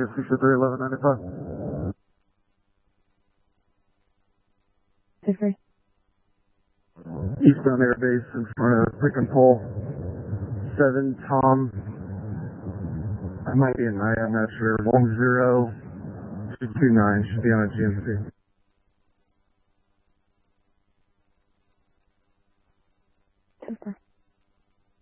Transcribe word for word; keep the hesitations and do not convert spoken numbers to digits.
two four three, eleven ninety-five. six three. Eastbound Air Base in front of Pick and Pull. seven Tom. I might be a night, I'm not sure. one zero two two nine should be on a G M C.